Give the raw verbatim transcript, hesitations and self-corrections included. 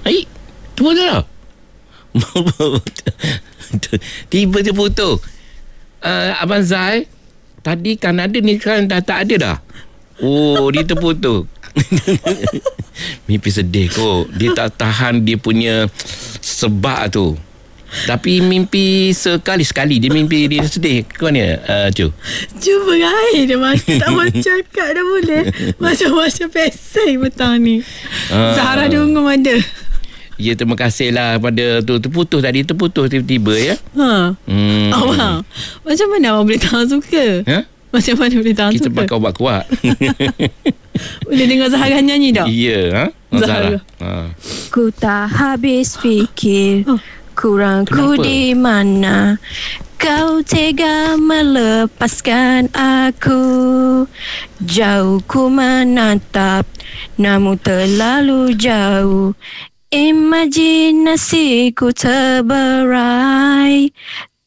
Hai, terputus dah. Tiba je putus. Uh, Abang Zai, tadi kan ada ni, sekarang dah tak ada dah. Oh, dia terputus. Mimpi sedih kot. Dia tak tahan dia punya sebab tu. Tapi mimpi sekali-sekali dia mimpi dia sedih. Ke mana, uh, Cu? Cuba air dia mati. Tak boleh cakap dah boleh. Macam-macam pesai petang ni. uh, Zahra Dungum ada. Ya, terima kasih lah pada tu. Terputus tadi, terputus tiba-tiba ya. Ha. Hmm. Abang, macam mana abang boleh tahan suka? Ha? Macam mana boleh tahan Kita suka? Kita pakai ubat kuat. Boleh dengar Zahra nyanyi tak? Ya, ha? Zahra. Ha. Ku tak habis fikir. Oh. Kurangku di mana kau tega melepaskan aku. Jauh ku menatap, namun terlalu jauh. Imajinasiku terberai,